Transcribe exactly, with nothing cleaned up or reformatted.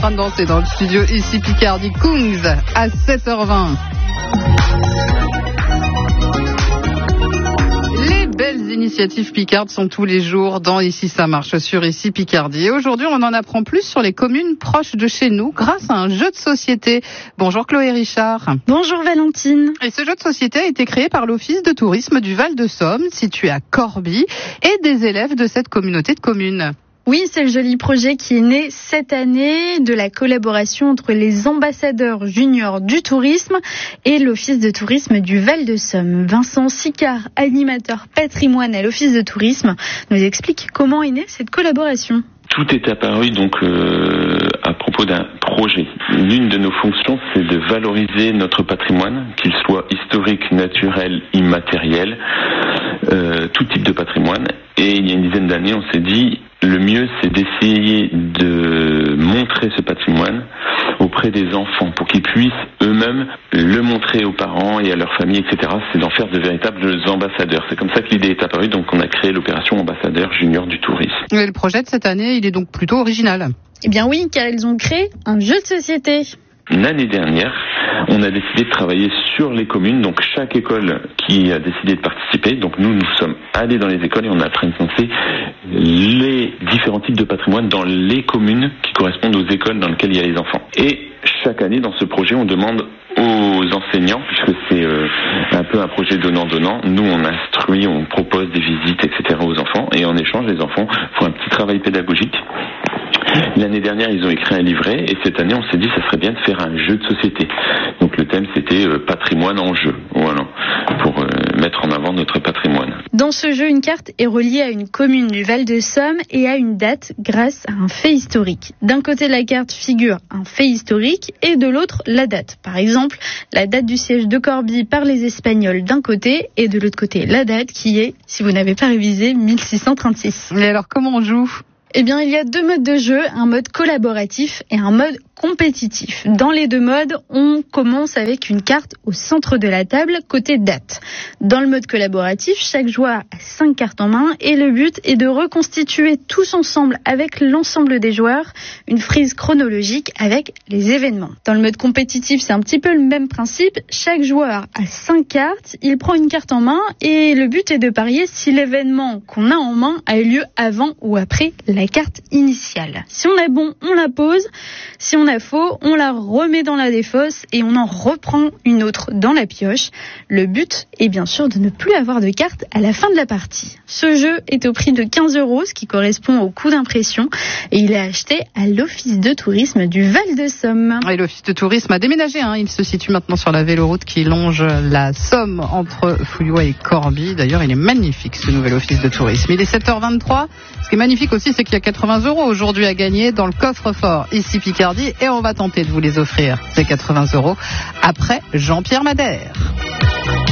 train de danser dans le studio ici Picardie. Kungs à sept heures vingt. Les belles initiatives Picardes sont tous les jours dans Ici ça marche sur Ici Picardie. Et aujourd'hui, on en apprend plus sur les communes proches de chez nous grâce à un jeu de société. Bonjour Chloé Richard. Bonjour Valentine. Et ce jeu de société a été créé par l'Office de tourisme du Val-de-Somme, situé à Corbie, et des élèves de cette communauté de communes. Oui, c'est le joli projet qui est né cette année de la collaboration entre les ambassadeurs juniors du tourisme et l'Office de tourisme du Val-de-Somme. Vincent Sicard, animateur patrimoine à l'Office de tourisme, nous explique comment est née cette collaboration. Tout est apparu donc euh, à propos d'un projet. L'une de nos fonctions, c'est de valoriser notre patrimoine, qu'il soit historique, naturel, immatériel, euh, tout type de patrimoine. Et il y a une dizaine d'années, on s'est dit, le mieux, c'est d'essayer de montrer ce patrimoine auprès des enfants pour qu'ils puissent eux-mêmes le montrer aux parents et à leurs familles, et cetera. C'est d'en faire de véritables ambassadeurs. C'est comme ça que l'idée est apparue. Donc, on a créé l'opération Ambassadeur Junior du Tourisme. Et le projet de cette année, il est donc plutôt original. Eh bien oui, car ils ont créé un jeu de société. L'année dernière, on a décidé de travailler sur les communes, donc chaque école qui a décidé de participer. Donc nous, nous sommes allés dans les écoles et on a présenté les différents types de patrimoine dans les communes qui correspondent aux écoles dans lesquelles il y a les enfants. Et chaque année, dans ce projet, on demande aux enseignants, puisque c'est euh, un peu un projet donnant-donnant, nous on instruit, on propose des visites, et cetera aux enfants, et en échange, les enfants font un petit travail pédagogique. L'année dernière, ils ont écrit un livret, et cette année, on s'est dit ça serait bien de faire un jeu de société. Donc le thème, c'était euh, patrimoine en jeu, voilà, pour euh, mettre en avant notre patrimoine. Dans ce jeu, une carte est reliée à une commune du Val-de-Somme et à une date grâce à un fait historique. D'un côté de la carte figure un fait historique et de l'autre la date. Par exemple, la date du siège de Corbie par les Espagnols d'un côté et de l'autre côté la date qui est, si vous n'avez pas révisé, mille six cent trente-six. Et alors comment on joue ? Eh bien, il y a deux modes de jeu, un mode collaboratif et un mode compétitif. Dans les deux modes, on commence avec une carte au centre de la table, côté date. Dans le mode collaboratif, chaque joueur a cinq cartes en main et le but est de reconstituer tous ensemble avec l'ensemble des joueurs une frise chronologique avec les événements. Dans le mode compétitif, c'est un petit peu le même principe. Chaque joueur a cinq cartes, il prend une carte en main et le but est de parier si l'événement qu'on a en main a eu lieu avant ou après la carte initiale. Si on a bon, on la pose. Si on a faux, on la remet dans la défausse et on en reprend une autre dans la pioche. Le but est bien sûr de ne plus avoir de carte à la fin de la partie. Ce jeu est au prix de quinze euros, ce qui correspond au coût d'impression, et il est acheté à l'Office de tourisme du Val-de-Somme. Et l'Office de tourisme a déménagé, hein. Il se situe maintenant sur la véloroute qui longe la Somme entre Fouillois et Corbie. D'ailleurs, il est magnifique ce nouvel Office de tourisme. Il est sept heures vingt-trois. Ce qui est magnifique aussi, c'est qu'il y a quatre-vingts euros aujourd'hui à gagner dans le coffre-fort ici Picardie, et on va tenter de vous les offrir, ces quatre-vingts euros, après Jean-Pierre Madère.